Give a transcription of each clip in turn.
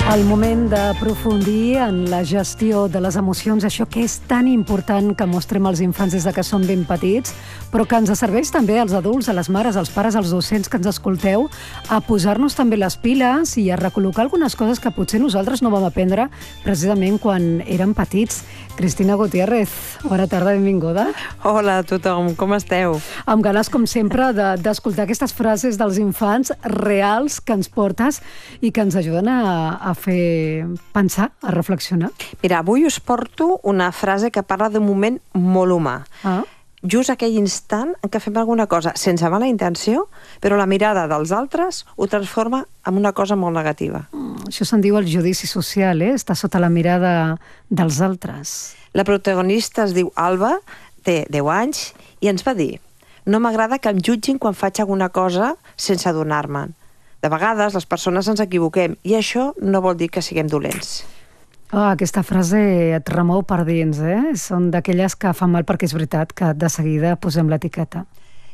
El moment d'aprofundir en la gestió de les emocions, això que és tan important que mostrem als infants des de que són ben petits, però que ens serveix també als adults, a les mares, als pares, als docents que ens escolteu, a posar-nos també les piles i a recol·locar algunes coses que potser nosaltres no vam aprendre precisament quan érem petits. Cristina Gutiérrez, bona tarda, benvinguda. Hola a tothom, com esteu? Amb ganes, com sempre, d'escoltar aquestes frases dels infants reals que ens portes i que ens ajuden a fer pensar, a reflexionar. Mira, avui us porto una frase que parla d'un moment molt humà. Just aquell instant en què fem alguna cosa sense mala intenció, però la mirada dels altres ho transforma en una cosa molt negativa. Això se'n diu el judici social, Està sota la mirada dels altres. La protagonista es diu Alba, té 10 anys, i ens va dir: no m'agrada que em jutgin quan faig alguna cosa sense adonar-me'n. De vegades les persones ens equivoquem i això no vol dir que siguem dolents. Aquesta frase et remou per dins, Són d'aquelles que fan mal perquè és veritat que de seguida posem l'etiqueta.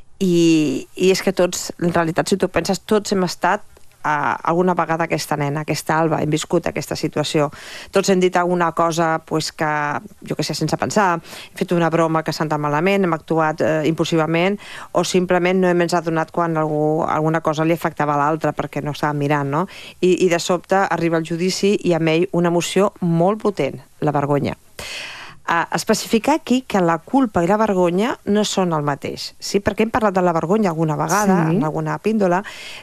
I és que tots, en realitat, si tu penses, tots hem estat alguna vegada aquesta nena, aquesta Alba, hem viscut aquesta situació. Tots hem dit alguna cosa que, jo què sé, sense pensar, hem fet una broma que s'ha anat malament, hem actuat impulsivament, o simplement no hem ens adonat quan alguna cosa li afectava a l'altre perquè no estàvem mirant, no? I de sobte arriba el judici i amb ell una emoció molt potent, la vergonya. Especificar aquí que la culpa i la vergonya no són el mateix, sí? Perquè hem parlat de la vergonya alguna vegada, en alguna píndola.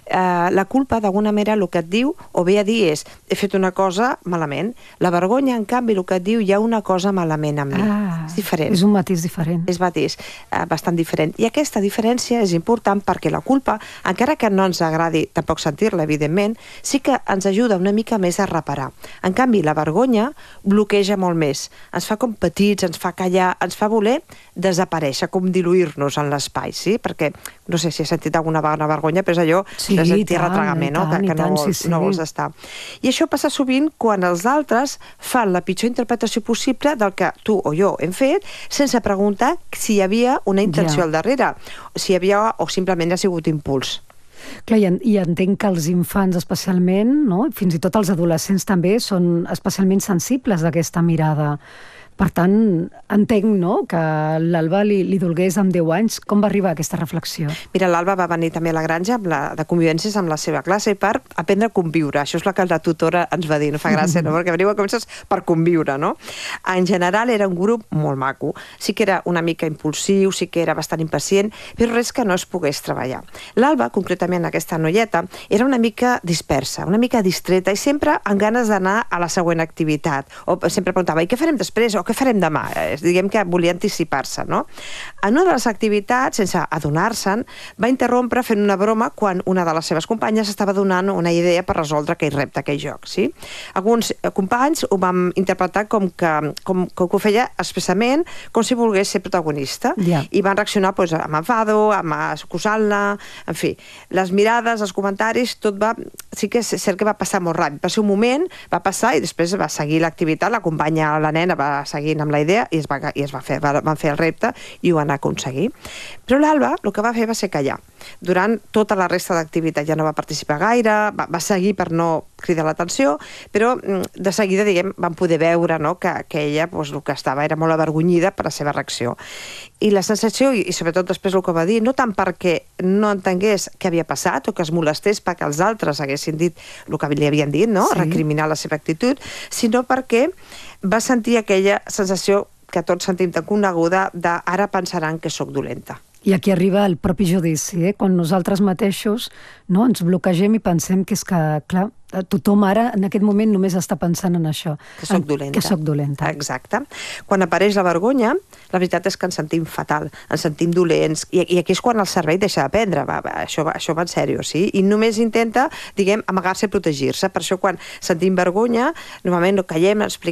La culpa, d'alguna manera, el que et diu, o ve a dir és, he fet una cosa malament. La vergonya, en canvi, el que et diu, hi ha una cosa malament amb mi. És diferent. És un matís diferent. És matís, bastant diferent. I aquesta diferència és important perquè la culpa, encara que no ens agradi tampoc sentir-la, evidentment, sí que ens ajuda una mica més a reparar. En canvi, la vergonya bloqueja molt més. Ens fa com ens fa callar, ens fa voler desaparèixer, com diluir-nos en l'espai, sí? Perquè, no sé si has sentit alguna vegada vergonya, però és allò de sentir retragament, no? Que no vols estar. I això passa sovint quan els altres fan la pitjor interpretació possible del que tu o jo hem fet, sense preguntar si hi havia una intenció al darrere, si hi havia o simplement ha sigut impuls. Clar, i entenc que els infants especialment, fins i tot els adolescents també, són especialment sensibles a aquesta mirada. Per tant, entenc que l'Alba li dolgués amb 10 anys. Com va arribar a aquesta reflexió? Mira, l'Alba va venir també a la granja de convivències amb la seva classe per aprendre a conviure. Això és el que la tutora ens va dir, no fa gràcia, no? Perquè veniu a començar per conviure, no? En general era un grup molt maco. Sí que era una mica impulsiu, sí que era bastant impacient, però res que no es pogués treballar. L'Alba, concretament aquesta noieta, era una mica dispersa, una mica distreta i sempre amb ganes d'anar a la següent activitat. O sempre preguntava, i què farem després? O què farem demà? Diguem que volia anticipar-se, no? En una de les activitats, sense adonar-se'n, va interrompre fent una broma quan una de les seves companyes estava donant una idea per resoldre aquell repte, aquell joc, sí? Alguns companys ho vam interpretar com que ho feia expressament, com si volgués ser protagonista, i van reaccionar amb enfado, amb acusant-la, en fi. Les mirades, els comentaris, tot va... Sí que és cert que va passar molt ràpid. Va ser un moment, va passar i després va seguir l'activitat, la companya, la nena, va seguint amb la idea i van fer el repte i ho van aconseguir. Però l'Alba el que va fer va ser callar. Durant tota la resta d'activitat ja no va participar gaire, va seguir per no cridar l'atenció, però de seguida, diguem, vam poder veure que ella el que estava era molt avergonyida per la seva reacció. I la sensació, i sobretot després el que va dir, no tant perquè no entengués què havia passat o que es molestés perquè els altres haguessin dit el que li havien dit, recriminar la seva actitud, sinó perquè va sentir aquella sensació que tots sentim tan coneguda de ara pensaran que sóc dolenta. I aquí arriba el propi judici, quan nosaltres mateixos ens bloquegem i pensem que és que, clar, tothom ara, en aquest moment, només està pensant en això. Que soc dolenta. Que soc dolenta. Exacte. Quan apareix la vergonya, la veritat és que ens sentim fatal, ens sentim dolents, i aquí és quan el cervell deixa d'aprendre. Això va en sèrio, sí? I només intenta, diguem, amagar-se i protegir-se. Per això, quan sentim vergonya, normalment no callem, expliquem